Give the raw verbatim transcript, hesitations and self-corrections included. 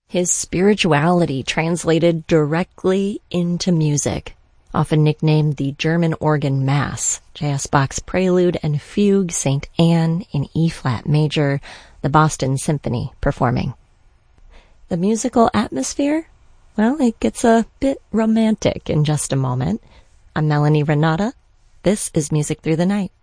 his spirituality translated directly into music. Often nicknamed the German organ Mass, J S. Bach's Prelude and Fugue Saint Anne in E-flat major, the Boston Symphony performing. The musical atmosphere? Well, it gets a bit romantic in just a moment. I'm Melanie Renata. This is Music Through the Night.